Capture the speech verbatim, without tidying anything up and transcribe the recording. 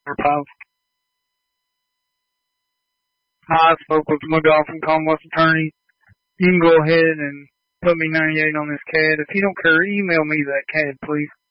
pals. I spoke with McGough from Commonwealth Attorney. You can go ahead and put me ninety-eight on this C A D. If you don't care, email me that C A D, please.